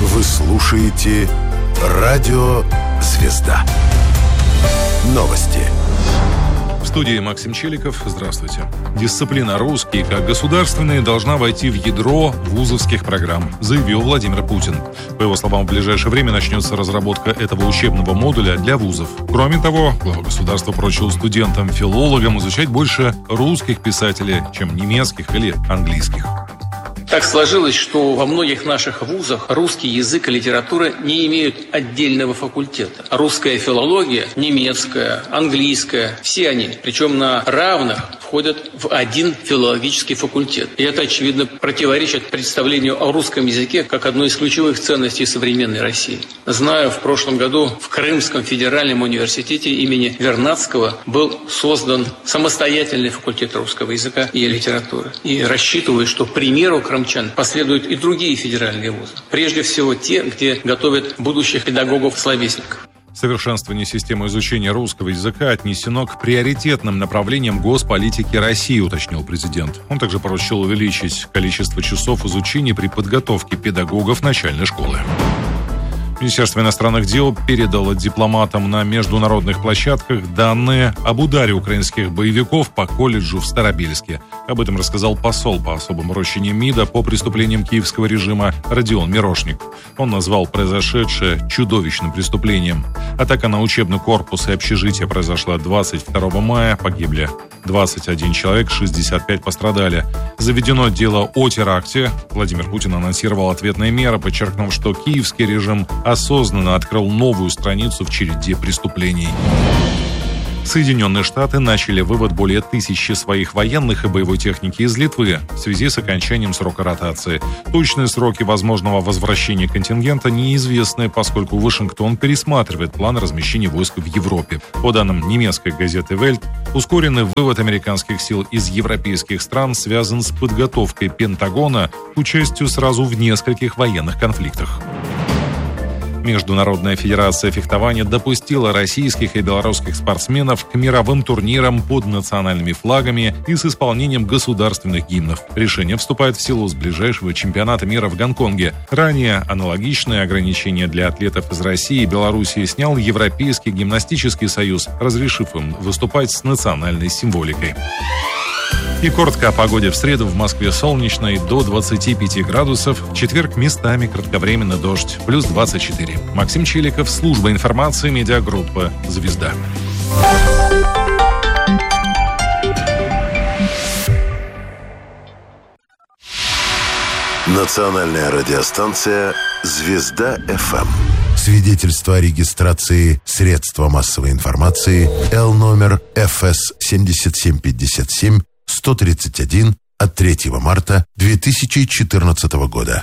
Вы слушаете Радио Звезда. Новости. В студии Максим Челиков. Здравствуйте. Дисциплина «Русский» как государственная должна войти в ядро вузовских программ, заявил Владимир Путин. По его словам, в ближайшее время начнется разработка этого учебного модуля для вузов. Кроме того, глава государства поручил студентам-филологам изучать больше русских писателей, чем немецких или английских. Так сложилось, что во многих наших вузах русский язык и литература не имеют отдельного факультета. Русская филология, немецкая, английская, все они, причем на равных, входят в один филологический факультет. И это, очевидно, противоречит представлению о русском языке как одной из ключевых ценностей современной России. Знаю, в прошлом году в Крымском федеральном университете имени Вернадского был создан самостоятельный факультет русского языка и литературы. И рассчитываю, что к примеру крымчан последуют и другие федеральные вузы. Прежде всего те, где готовят будущих педагогов-словесников. Совершенствование системы изучения русского языка отнесено к приоритетным направлениям госполитики России, уточнил президент. Он также поручил увеличить количество часов изучения при подготовке педагогов начальной школы. Министерство иностранных дел передало дипломатам на международных площадках данные об ударе украинских боевиков по колледжу в Старобельске. Об этом рассказал посол по особым поручениям МИДа по преступлениям киевского режима Родион Мирошник. Он назвал произошедшее чудовищным преступлением. Атака на учебный корпус и общежитие произошла 22 мая. Погибли 21 человек, 65 пострадали. Заведено дело о теракте. Владимир Путин анонсировал ответные меры, подчеркнув, что киевский режим осознанно открыл новую страницу в череде преступлений. Соединенные Штаты начали вывод более 1000 своих военных и боевой техники из Литвы в связи с окончанием срока ротации. Точные сроки возможного возвращения контингента неизвестны, поскольку Вашингтон пересматривает план размещения войск в Европе. По данным немецкой газеты «Вельт», ускоренный вывод американских сил из европейских стран связан с подготовкой Пентагона к участию сразу в нескольких военных конфликтах. Международная федерация фехтования допустила российских и белорусских спортсменов к мировым турнирам под национальными флагами и с исполнением государственных гимнов. Решение вступает в силу с ближайшего чемпионата мира в Гонконге. Ранее аналогичные ограничения для атлетов из России и Белоруссии снял Европейский гимнастический союз, разрешив им выступать с национальной символикой. И коротко о погоде. В среду в Москве солнечно и до 25 градусов. В четверг местами кратковременный дождь. Плюс 24. Максим Челиков, служба информации, медиагруппа «Звезда». Национальная радиостанция «Звезда-ФМ». Свидетельство о регистрации средства массовой информации Л номер ФС 7757 131 от 3 марта 2014 года.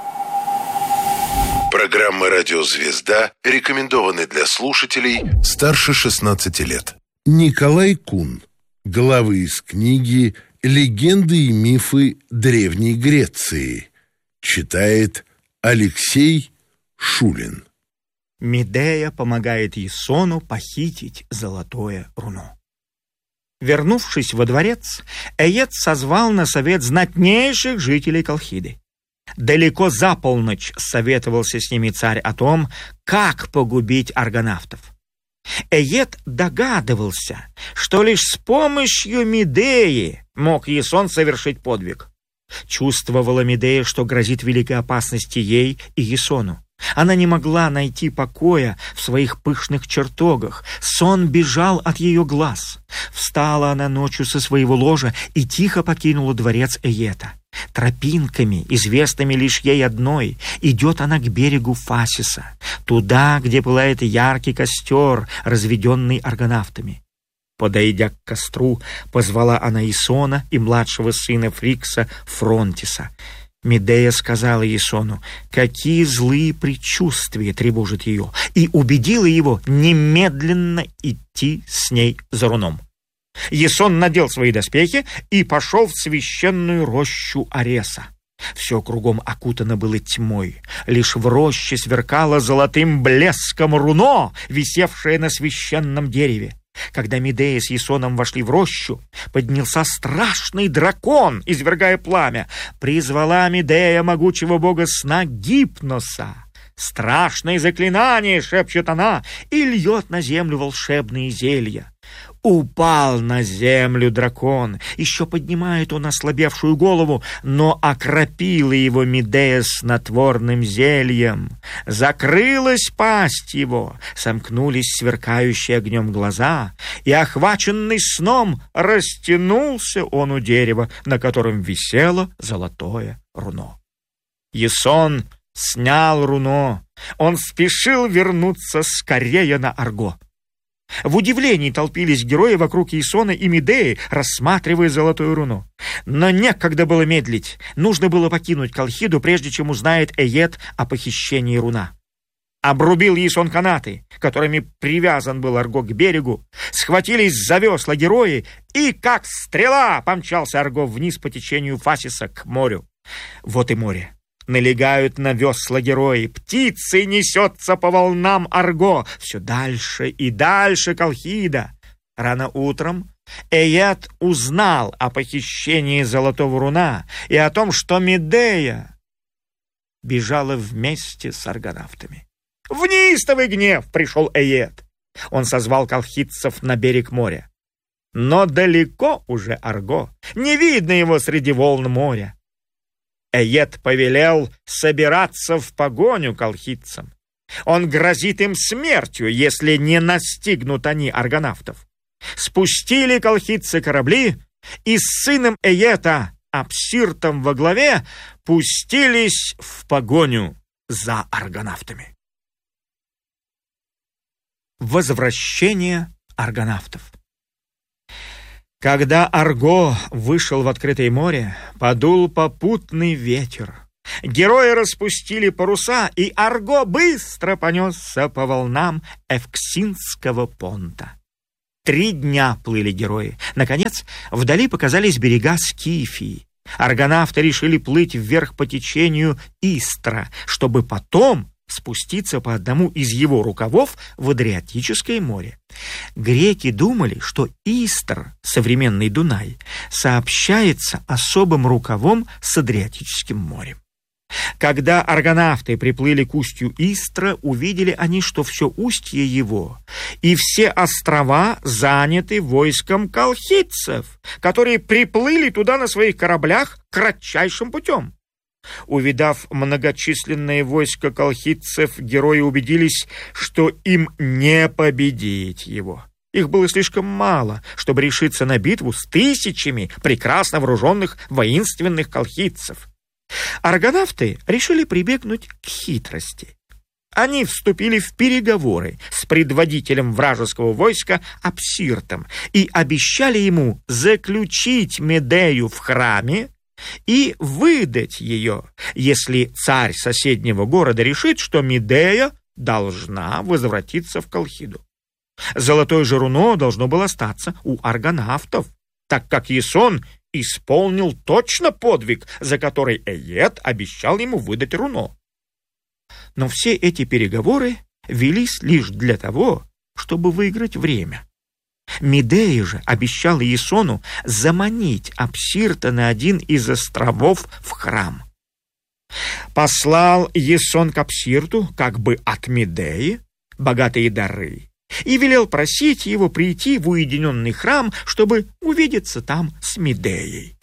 Программа «Радио Звезда» рекомендованы для слушателей старше 16 лет. Николай Кун. Главы из книги «Легенды и мифы Древней Греции». Читает Алексей Шулин. Медея помогает Ясону похитить золотое руно. Вернувшись во дворец, Эет созвал на совет знатнейших жителей Колхиды. Далеко за полночь советовался с ними царь о том, как погубить аргонавтов. Эет догадывался, что лишь с помощью Медеи мог Ясон совершить подвиг. Чувствовала Медея, что грозит великой опасности ей и Ясону. Она не могла найти покоя в своих пышных чертогах. Сон бежал от ее глаз. Встала она ночью со своего ложа и тихо покинула дворец Эета. Тропинками, известными лишь ей одной, идет она к берегу Фасиса, туда, где пылает яркий костер, разведенный аргонавтами. Подойдя к костру, позвала она Ясона и младшего сына Фрикса Фронтиса. Медея сказала Ясону, какие злые предчувствия тревожат ее, и убедила его немедленно идти с ней за руном. Ясон надел свои доспехи и пошел в священную рощу Ареса. Все кругом окутано было тьмой. Лишь в роще сверкало золотым блеском руно, висевшее на священном дереве. Когда Медея с Ясоном вошли в рощу, поднялся страшный дракон, извергая пламя. Призвала Медея могучего бога сна Гипноса. страшные заклинания!» — шепчет она и льет на землю волшебные зелья. Упал на землю дракон. Еще поднимает он ослабевшую голову, но окропила его Медея снотворным зельем. Закрылась пасть его, сомкнулись сверкающие огнем глаза, и, охваченный сном, растянулся он у дерева, на котором висело золотое руно. Ясон снял руно. Он спешил вернуться скорее на Арго. В удивлении толпились герои вокруг Ясона и Медеи, рассматривая золотое руно. Но некогда было медлить. Нужно было покинуть Колхиду, прежде чем узнает Эет о похищении руна. Обрубил Ясон канаты, которыми привязан был Арго к берегу, схватились за весла герои, и, как стрела, помчался Арго вниз по течению Фасиса к морю. Вот и море. Налегают на весла герои, птицей несется по волнам Арго, все дальше и дальше Колхида. Рано утром Эет узнал о похищении золотого руна и о том, что Медея бежала вместе с аргонавтами. В неистовый гнев пришел Эет. Он созвал колхидцев на берег моря. Но далеко уже Арго, не видно его среди волн моря. Эет повелел собираться в погоню колхидцам. Он грозит им смертью, если не настигнут они аргонавтов. Спустили колхидцы корабли, и с сыном Эета, Апсиртом во главе, пустились в погоню за аргонавтами. Возвращение аргонавтов. Когда Арго вышел в открытое море, подул попутный ветер. Герои распустили паруса, и Арго быстро понесся по волнам Эвксинского понта. 3 дня плыли герои. Наконец, вдали показались берега Скифии. Аргонавты решили плыть вверх по течению Истра, чтобы потом спуститься по одному из его рукавов в Адриатическое море. Греки думали, что Истр, современный Дунай, сообщается особым рукавом с Адриатическим морем. Когда аргонавты приплыли к устью Истра, увидели они, что все устье его и все острова заняты войском колхидцев, которые приплыли туда на своих кораблях кратчайшим путем. Увидав многочисленное войско колхидцев, герои убедились, что им не победить его. Их было слишком мало, чтобы решиться на битву с тысячами прекрасно вооруженных воинственных колхидцев. Аргонавты решили прибегнуть к хитрости. Они вступили в переговоры с предводителем вражеского войска Апсиртом и обещали ему заключить Медею в храме и выдать ее, если царь соседнего города решит, что Медея должна возвратиться в Колхиду. Золотое же руно должно было остаться у аргонавтов, так как Ясон исполнил точно подвиг, за который Эет обещал ему выдать руно. Но все эти переговоры велись лишь для того, чтобы выиграть время. Медея же обещала Ясону заманить Апсирта на один из островов в храм. Послал Ясон к Апсирту, как бы от Медеи, богатые дары, и велел просить его прийти в уединенный храм, чтобы увидеться там с Медеей.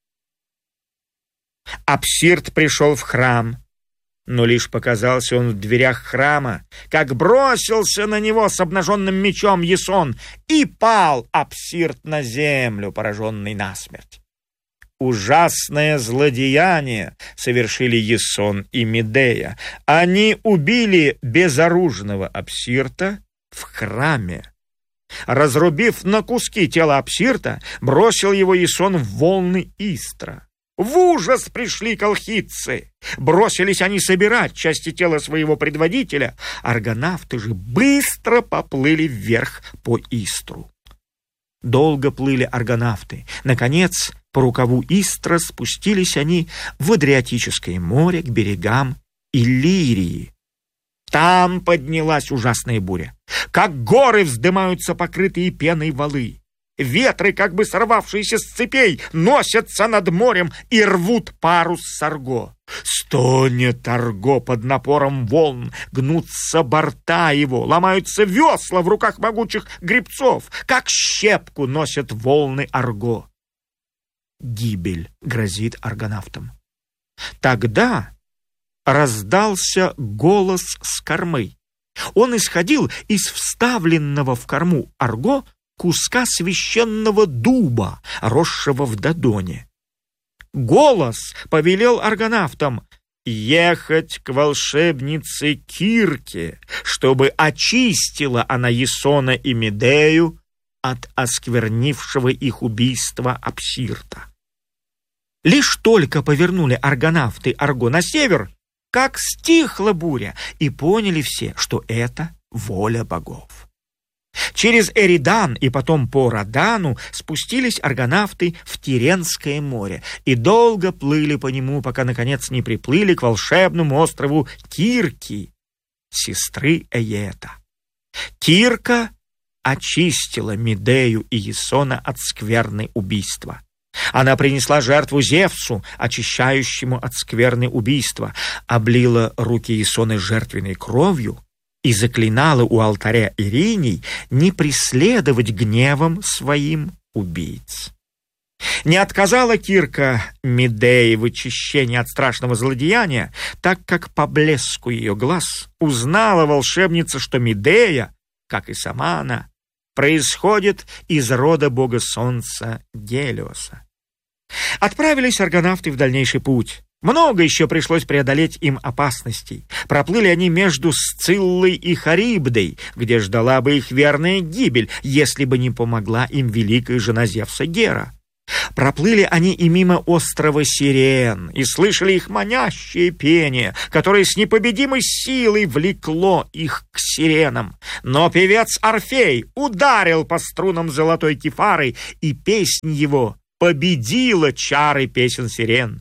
Апсирт пришел в храм, но лишь показался он в дверях храма, как бросился на него с обнаженным мечом Ясон, и пал Апсирт на землю, пораженный насмерть. Ужасное злодеяние совершили Ясон и Медея. Они убили безоружного Апсирта в храме. Разрубив на куски тело Апсирта, бросил его Ясон в волны Истра. В ужас пришли колхидцы. Бросились они собирать части тела своего предводителя. Аргонавты же быстро поплыли вверх по Истру. Долго плыли аргонавты. Наконец, по рукаву Истра спустились они в Адриатическое море к берегам Иллирии. Там поднялась ужасная буря. Как горы вздымаются покрытые пеной валы. Ветры, как бы сорвавшиеся с цепей, носятся над морем и рвут парус с Арго. Стонет Арго под напором волн, гнутся борта его, ломаются весла в руках могучих гребцов, как щепку носят волны Арго. Гибель грозит аргонавтам. Тогда раздался голос с кормы. Он исходил из вставленного в корму Арго куска священного дуба, росшего в Додоне. Голос повелел аргонавтам ехать к волшебнице Кирке, чтобы очистила она Ясона и Медею от осквернившего их убийства Апсирта. Лишь только повернули аргонавты Арго на север, как стихла буря, и поняли все, что это воля богов. Через Эридан и потом по Родану спустились аргонавты в Тиренское море и долго плыли по нему, пока, наконец, не приплыли к волшебному острову Кирки, сестры Эета. Кирка очистила Медею и Ясона от скверны убийства. Она принесла жертву Зевсу, очищающему от скверны убийства, облила руки Ясона жертвенной кровью и заклинала у алтаря Ириней не преследовать гневом своим убийц. Не отказала Кирка Медее в очищении от страшного злодеяния, так как по блеску ее глаз узнала волшебница, что Медея, как и сама она, происходит из рода бога солнца Гелиоса. Отправились аргонавты в дальнейший путь. Много еще пришлось преодолеть им опасностей. Проплыли они между Сциллой и Харибдой, где ждала бы их верная гибель, если бы не помогла им великая жена Зевса Гера. Проплыли они и мимо острова Сирен, и слышали их манящее пение, которое с непобедимой силой влекло их к сиренам. Но певец Орфей ударил по струнам золотой кефары, и песнь его победила чары песен сирен.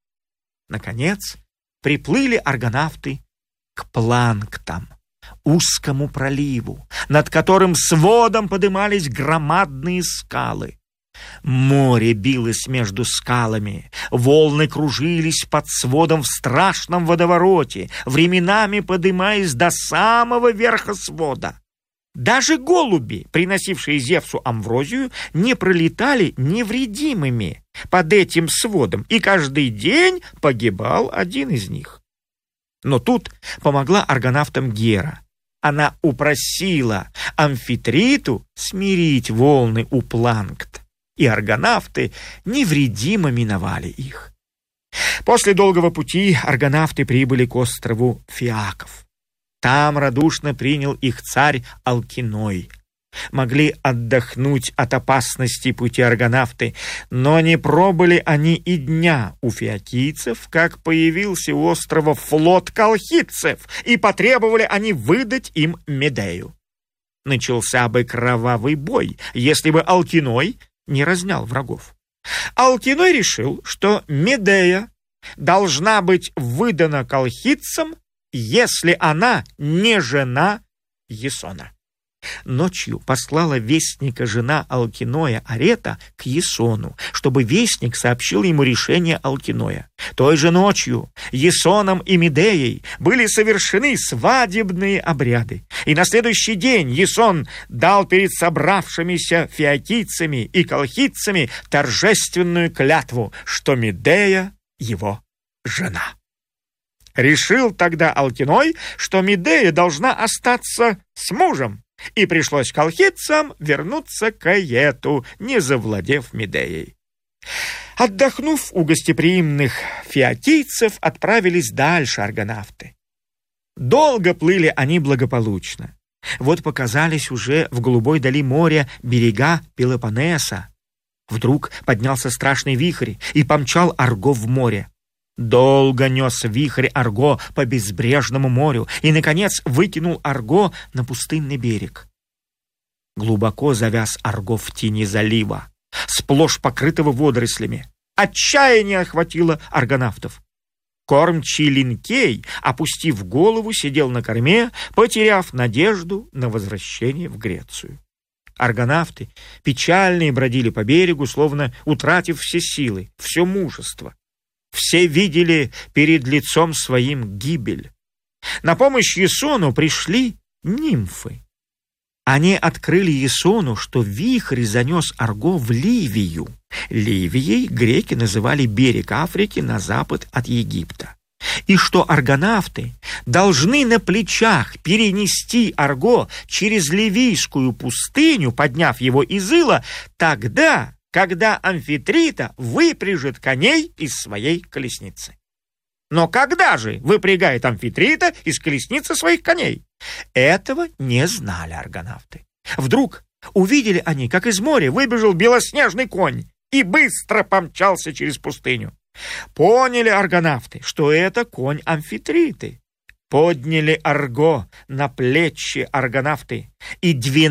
Наконец, приплыли аргонавты к Планктам, узкому проливу, над которым сводом подымались громадные скалы. Море билось между скалами, волны кружились под сводом в страшном водовороте, временами подымаясь до самого верха свода. Даже голуби, приносившие Зевсу амврозию, не пролетали невредимыми под этим сводом, и каждый день погибал один из них. Но тут помогла аргонавтам Гера. Она упросила Амфитриту смирить волны у Планкт, и аргонавты невредимо миновали их. После долгого пути аргонавты прибыли к острову Фиаков. Там радушно принял их царь Алкиной. Могли отдохнуть от опасностей пути аргонавты, но не пробыли они и дня у фиокийцев, как появился у острова флот колхидцев, и потребовали они выдать им Медею. Начался бы кровавый бой, если бы Алкиной не разнял врагов. Алкиной решил, что Медея должна быть выдана колхидцам, если она не жена Ясона. Ночью послала вестника жена Алкиноя Арета к Ясону, чтобы вестник сообщил ему решение Алкиноя. Той же ночью Ясоном и Медеей были совершены свадебные обряды, и на следующий день Ясон дал перед собравшимися фиокийцами и колхидцами торжественную клятву, что Медея его жена. Решил тогда Алкиной, что Медея должна остаться с мужем, и пришлось колхидцам вернуться к Эету, не завладев Медеей. Отдохнув у гостеприимных фиокийцев, отправились дальше аргонавты. Долго плыли они благополучно. Вот показались уже в голубой дали моря берега Пелопоннеса. Вдруг поднялся страшный вихрь и помчал Арго в море. Долго нес вихрь Арго по безбрежному морю и, наконец, выкинул Арго на пустынный берег. Глубоко завяз Арго в тени залива, сплошь покрытого водорослями. Отчаяние охватило аргонавтов. Кормчий Линкей, опустив голову, сидел на корме, потеряв надежду на возвращение в Грецию. Аргонавты печальные бродили по берегу, словно утратив все силы, все мужество. Все видели перед лицом своим гибель. На помощь Ясону пришли нимфы. Они открыли Ясону, что вихрь занес Арго в Ливию. Ливией греки называли берег Африки на запад от Египта. И что аргонавты должны на плечах перенести Арго через Ливийскую пустыню, подняв его из ила, тогда, когда Амфитрита выпряжет коней из своей колесницы. Но когда же выпрягает Амфитрита из колесницы своих коней? Этого не знали аргонавты. Вдруг увидели они, как из моря выбежал белоснежный конь и быстро помчался через пустыню. Поняли аргонавты, что это конь Амфитриты. Подняли Арго на плечи аргонавты и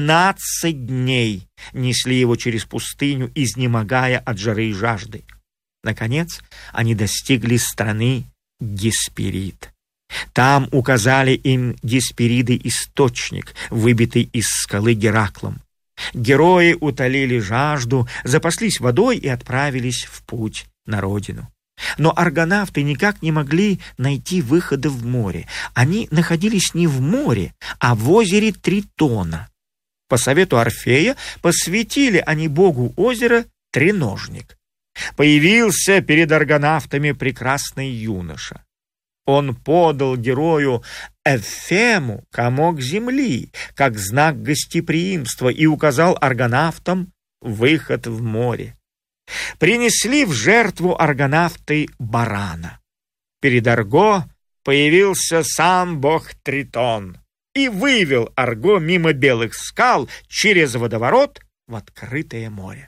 12 дней несли его через пустыню, изнемогая от жары и жажды. Наконец они достигли страны Гесперид. Там указали им Геспериды источник, выбитый из скалы Гераклом. Герои утолили жажду, запаслись водой и отправились в путь на родину. Но аргонавты никак не могли найти выхода в море. Они находились не в море, а в озере Тритона. По совету Орфея посвятили они богу озера треножник. Появился перед аргонавтами прекрасный юноша. Он подал герою Эфему комок земли, как знак гостеприимства, и указал аргонавтам выход в море. Принесли в жертву аргонавты барана. Перед Арго появился сам бог Тритон и вывел Арго мимо белых скал через водоворот в открытое море.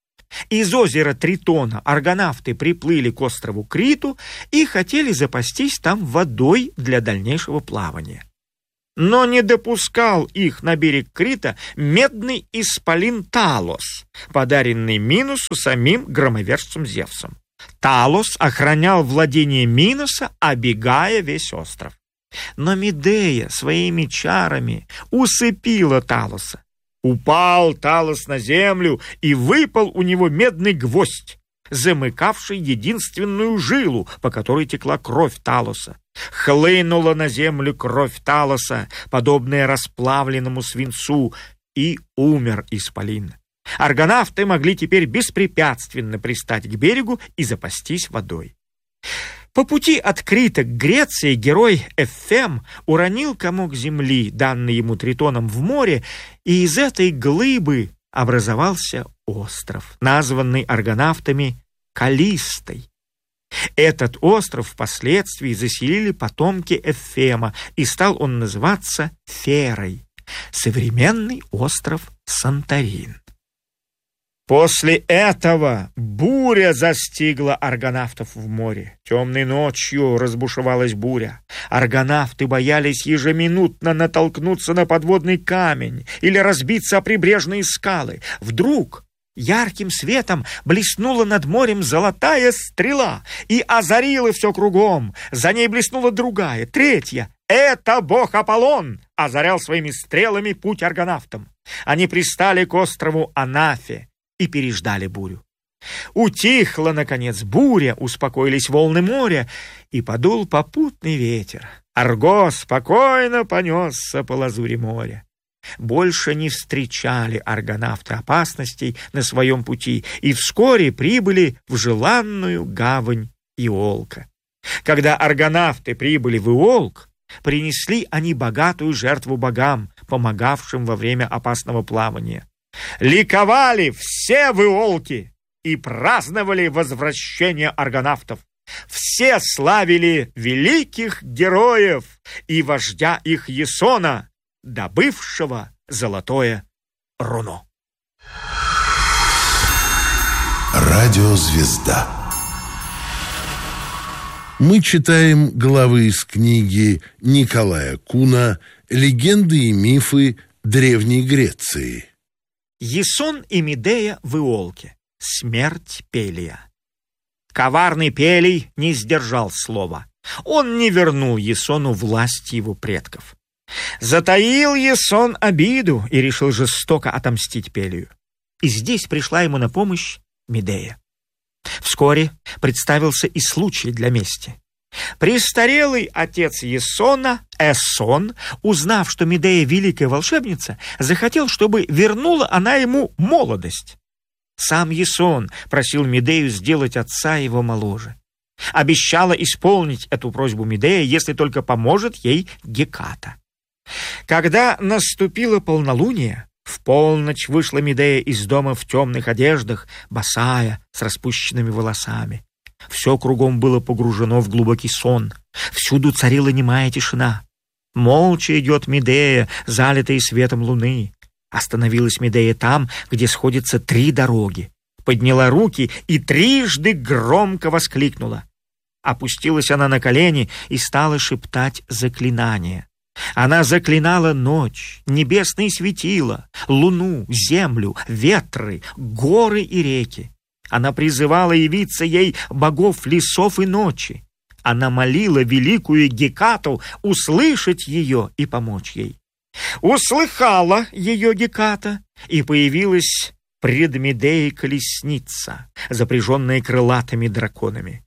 Из озера Тритона аргонавты приплыли к острову Криту и хотели запастись там водой для дальнейшего плавания. Но не допускал их на берег Крита медный исполин Талос, подаренный Минусу самим громовержцем Зевсом. Талос охранял владение Минуса, обегая весь остров. Но Медея своими чарами усыпила Талоса. Упал Талос на землю, и выпал у него медный гвоздь, замыкавший единственную жилу, по которой текла кровь Талоса. Хлынула на землю кровь Талоса, подобная расплавленному свинцу, и умер исполин. Аргонавты могли теперь беспрепятственно пристать к берегу и запастись водой. По пути от Крита к Греции герой Эфем уронил комок земли, данный ему Тритоном в море, и из этой глыбы образовался остров, названный аргонавтами Калистой. Этот остров впоследствии заселили потомки Эфема, и стал он называться Ферой, современный остров Санторин. После этого буря застигла аргонавтов в море. Темной ночью разбушевалась буря. Аргонавты боялись ежеминутно натолкнуться на подводный камень или разбиться о прибрежные скалы. Вдруг ярким светом блеснула над морем золотая стрела и озарила все кругом. За ней блеснула другая, третья. Это бог Аполлон озарял своими стрелами путь аргонавтам. Они пристали к острову Анафе и переждали бурю. Утихла, наконец, буря, успокоились волны моря, и подул попутный ветер. Арго спокойно понесся по лазури моря. Больше не встречали аргонавты опасностей на своем пути и вскоре прибыли в желанную гавань Иолка. Когда аргонавты прибыли в Иолк, принесли они богатую жертву богам, помогавшим во время опасного плавания. Ликовали все в Иолке и праздновали возвращение аргонавтов. Все славили великих героев и вождя их Ясона, добывшего золотое руно. Радиозвезда. Мы читаем главы из книги Николая Куна «Легенды и мифы Древней Греции». Ясон и Медея в Иолке. Смерть Пелия. Коварный Пелий не сдержал слова. Он не вернул Ясону власть его предков. Затаил Ясон обиду и решил жестоко отомстить Пелию. И здесь пришла ему на помощь Медея. Вскоре представился и случай для мести. Престарелый отец Ясона, Эсон, узнав, что Медея великая волшебница, захотел, чтобы вернула она ему молодость. Сам Ясон просил Медею сделать отца его моложе. Обещала исполнить эту просьбу Медея, если только поможет ей Геката. Когда наступило полнолуние, в полночь вышла Медея из дома в темных одеждах, босая, с распущенными волосами. Все кругом было погружено в глубокий сон. Всюду царила немая тишина. Молча идет Медея, залитая светом луны. Остановилась Медея там, где сходятся 3 дороги. Подняла руки и трижды громко воскликнула. Опустилась она на колени и стала шептать заклинания. Она заклинала ночь, небесные светила, луну, землю, ветры, горы и реки. Она призывала явиться ей богов лесов и ночи. Она молила великую Гекату услышать ее и помочь ей. Услыхала ее Геката, и появилась пред Медеей колесница, запряженная крылатыми драконами.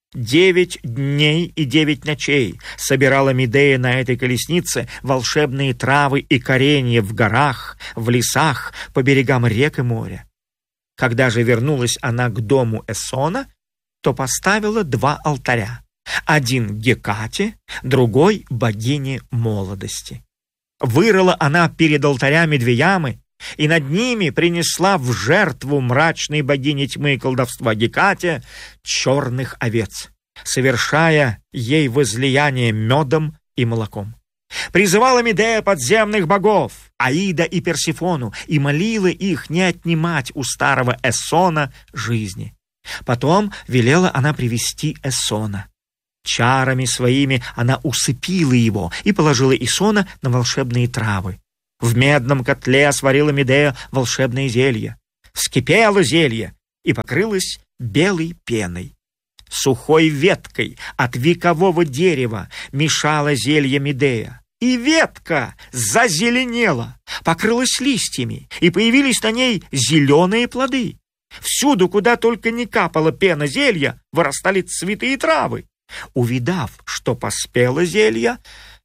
9 дней и 9 ночей собирала Медея на этой колеснице волшебные травы и коренья в горах, в лесах, по берегам рек и моря. Когда же вернулась она к дому Эсона, то поставила 2 алтаря. Один Гекате, другой богине молодости. Вырыла она перед алтарями 2 ямы, и над ними принесла в жертву мрачной богине тьмы и колдовства Гекате черных овец, совершая ей возлияние медом и молоком. Призывала Медея подземных богов, Аида и Персифону, и молила их не отнимать у старого Эсона жизни. Потом велела она привести Эсона. Чарами своими она усыпила его и положила Эсона на волшебные травы. В медном котле сварила Медея волшебное зелье. Вскипело зелье и покрылось белой пеной. Сухой веткой от векового дерева мешала зелье Медея. И ветка зазеленела, покрылась листьями, и появились на ней зеленые плоды. Всюду, куда только не капала пена зелья, вырастали цветы и травы. Увидав, что поспело зелье,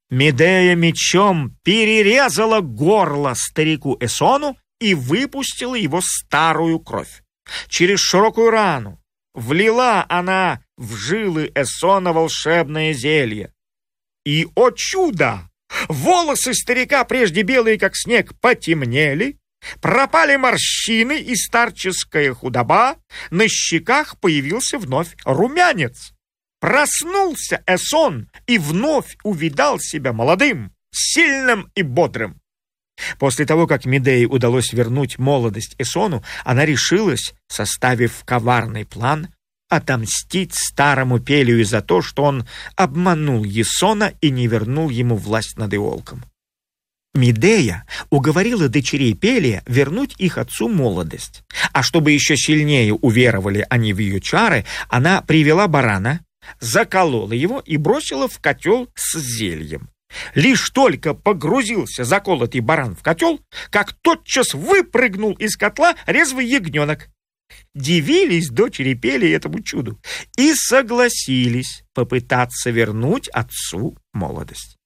Медея мечом перерезала горло старику Эсону и выпустила его старую кровь. Через широкую рану влила она в жилы Эсона волшебное зелье. И, о чудо! Волосы старика, прежде белые, как снег, потемнели, пропали морщины и старческая худоба, на щеках появился вновь румянец. Проснулся Эсон и вновь увидал себя молодым, сильным и бодрым. После того, как Медее удалось вернуть молодость Эсону, она решилась, составив коварный план, отомстить старому Пелию за то, что он обманул Ясона и не вернул ему власть над Иолком. Медея уговорила дочерей Пелия вернуть их отцу молодость. А чтобы еще сильнее уверовали они в ее чары, она привела барана, заколола его и бросила в котел с зельем. Лишь только погрузился заколотый баран в котел, как тотчас выпрыгнул из котла резвый ягненок. Дивились дочери Пелия этому чуду и согласились попытаться вернуть отцу молодость.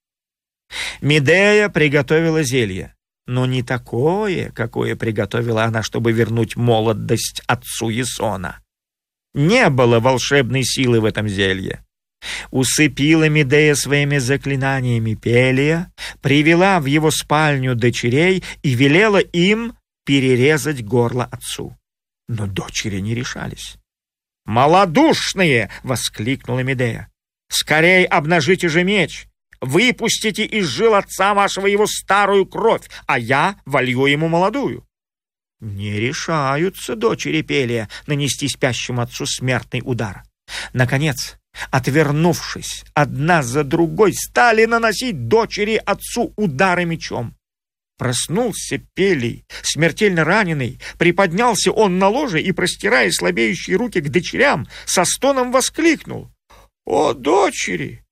Медея приготовила зелье, но не такое, какое приготовила она, чтобы вернуть молодость отцу Ясона. Не было волшебной силы в этом зелье. Усыпила Медея своими заклинаниями Пелия, привела в его спальню дочерей и велела им перерезать горло отцу. Но дочери не решались. «Малодушные!» — воскликнула Медея. «Скорей обнажите же меч! Выпустите из жил отца вашего его старую кровь, а я волью ему молодую!» Не решаются дочери Пелия нанести спящему отцу смертный удар. Наконец, отвернувшись, одна за другой стали наносить дочери отцу удары мечом. Проснулся Пелий, смертельно раненый, приподнялся он на ложе и, простирая слабеющие руки к дочерям, со стоном воскликнул: «О, дочери!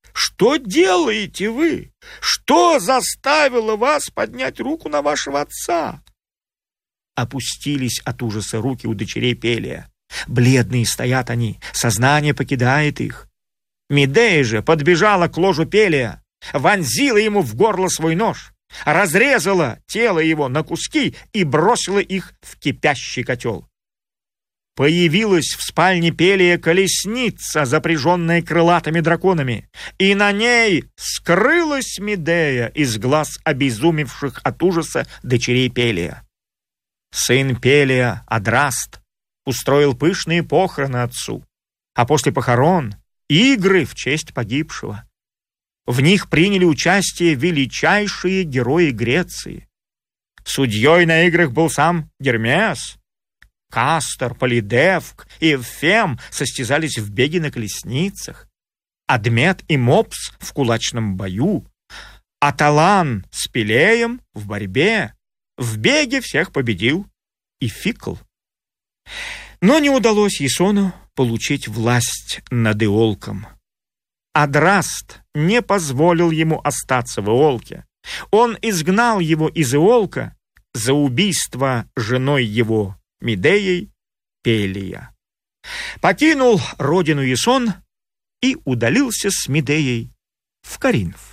что делаете вы? Что заставило вас поднять руку на вашего отца?» Опустились от ужаса руки у дочерей Пелия. Бледные стоят они, сознание покидает их. Медея же подбежала к ложу Пелия, вонзила ему в горло свой нож, разрезала тело его на куски и бросила их в кипящий котел. Появилась в спальне Пелия колесница, запряженная крылатыми драконами, и на ней скрылась Медея из глаз обезумевших от ужаса дочерей Пелия. Сын Пелия, Адраст, устроил пышные похороны отцу, а после похорон — игры в честь погибшего. В них приняли участие величайшие герои Греции. Судьей на играх был сам Гермес. Кастор, Полидевк и Эвфем состязались в беге на колесницах, Адмет и Мопс в кулачном бою, Аталан с Пелеем в борьбе. В беге всех победил и Фикл. Но не удалось Ясону получить власть над Иолком. Адраст не позволил ему остаться в Иолке. Он изгнал его из Иолка за убийство женой его Медеей Пелия. Покинул родину Ясон и удалился с Медеей в Коринф.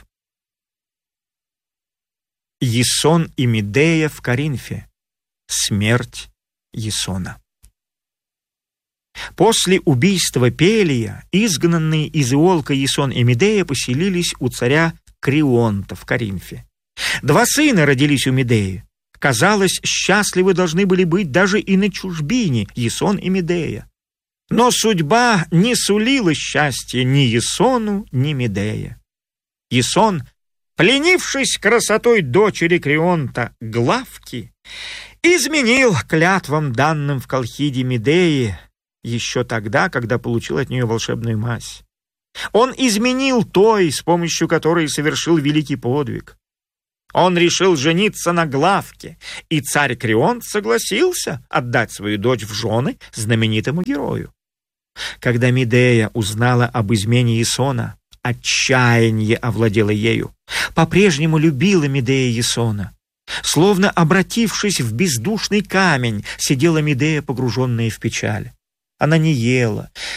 Ясон и Медея в Коринфе. Смерть Ясона. После убийства Пелия изгнанные из Иолка Ясон и Медея поселились у царя Крионта в Коринфе. 2 сына родились у Медеи. Казалось, счастливы должны были быть даже и на чужбине Ясон и Медея. Но судьба не сулила счастья ни Ясону, ни Медее. Ясон, пленившись красотой дочери Крионта Главки, изменил клятвам, данным в Колхиде Медеи, еще тогда, когда получил от нее волшебную мазь. Он изменил той, с помощью которой совершил великий подвиг. Он решил жениться на Главке, и царь Крионт согласился отдать свою дочь в жены знаменитому герою. Когда Медея узнала об измене Ясона, отчаяние овладело ею. По-прежнему любила Медея Ясона. Словно обратившись в бездушный камень, сидела Медея, погруженная в печаль. Она не ела,